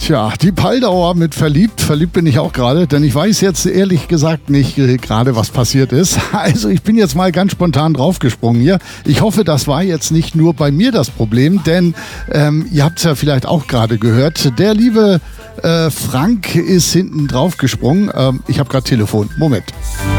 Tja, die Paldauer mit verliebt. Verliebt bin ich auch gerade, denn ich weiß jetzt ehrlich gesagt nicht gerade, was passiert ist. Also ich bin jetzt mal ganz spontan draufgesprungen hier. Ich hoffe, das war jetzt nicht nur bei mir das Problem, denn ihr habt es ja vielleicht auch gerade gehört. Der liebe Frank ist hinten draufgesprungen. Ich habe gerade Telefon. Moment.